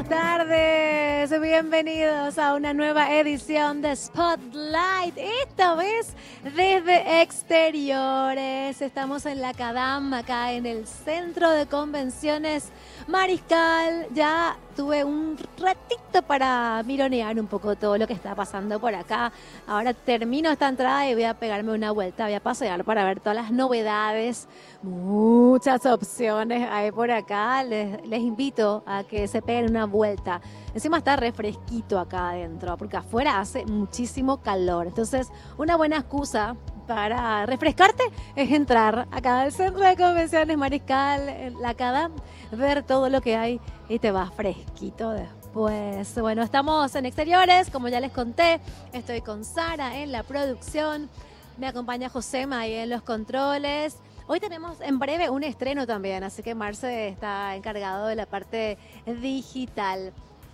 buenas tardes. Bienvenidos a una nueva edición de Spotlight. Esta vez desde exteriores. Estamos en la Cadam, acá en el Centro de Convenciones Mariscal. Ya tuve un ratito para mironear un poco todo lo que está pasando por acá. Ahora termino esta entrada y voy a pegarme una vuelta. Voy a pasear para ver todas las novedades. Muchas opciones hay por acá. Les invito a que se peguen una vuelta. Encima está refresquito acá adentro, porque afuera hace muchísimo calor. Entonces, una buena excusa para refrescarte es entrar acá al Centro de Convenciones Mariscal, en la Cadam, ver todo lo que hay y te vas fresquito después. Bueno, estamos en exteriores, como ya les conté. Estoy con Sara en la producción. Me acompaña Josema ahí en los controles. Hoy tenemos en breve un estreno también, así que Marce está encargado de la parte digital.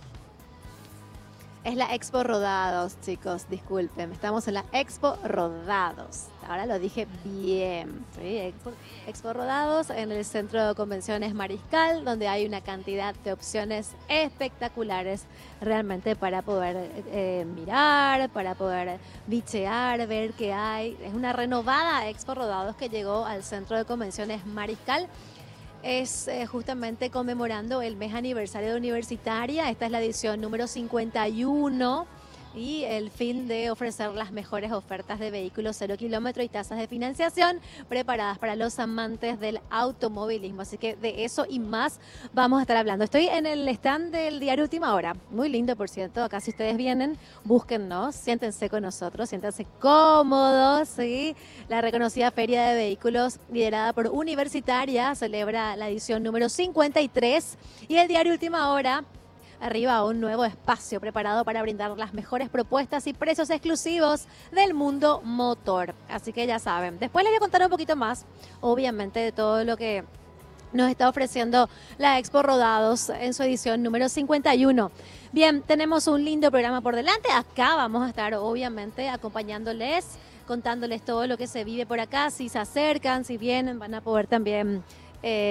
Es la Expo Rodados, chicos, disculpen. Estamos en la Expo Rodados. Ahora lo dije bien. ¿Sí? Expo Rodados en el Centro de Convenciones Mariscal, donde hay una cantidad de opciones espectaculares realmente para poder mirar, para poder bichear, ver qué hay. Es una renovada Expo Rodados que llegó al Centro de Convenciones Mariscal. Es justamente conmemorando el mes aniversario de Universitaria. Esta es la edición número 51 y el fin de ofrecer las mejores ofertas de vehículos 0 kilómetro y tasas de financiación preparadas para los amantes del automovilismo. Así que de eso y más vamos a estar hablando. Estoy en el stand del diario Última Hora. Muy lindo, por cierto. Acá si ustedes vienen, búsquennos, siéntense con nosotros, siéntense cómodos, ¿sí? La reconocida Feria de Vehículos liderada por Universitaria celebra la edición número 53 y el diario Última Hora arriba a un nuevo espacio preparado para brindar las mejores propuestas y precios exclusivos del mundo motor. Así que ya saben, después les voy a contar un poquito más, obviamente, de todo lo que nos está ofreciendo la Expo Rodados en su edición número 51. Bien, tenemos un lindo programa por delante. Acá vamos a estar, obviamente, acompañándoles, contándoles todo lo que se vive por acá. Si se acercan, si vienen, van a poder también